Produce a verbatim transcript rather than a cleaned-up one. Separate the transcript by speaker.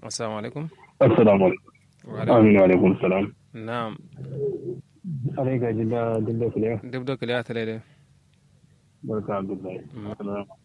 Speaker 1: assalamu alaikum.
Speaker 2: assalamu alaikum.
Speaker 1: Wa alaikum.
Speaker 2: Amin wa alaikum salam.
Speaker 1: Na'am.
Speaker 2: Alaika jidda jidda kuliya.
Speaker 1: Duk da kiliya ta daidai.
Speaker 2: Barka Abdullahi.
Speaker 1: Mm.
Speaker 2: Salam.